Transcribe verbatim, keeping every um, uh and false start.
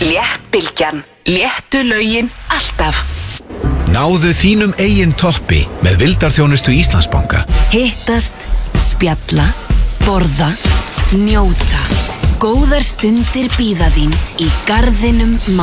Léttbylgjan. Léttu lögin alltaf. Náðu þínum eigin toppi með vildarþjónustu Íslandsbanka. Hittast, spjalla, borða, njóta. Góðar stundir bíða þín í garðinum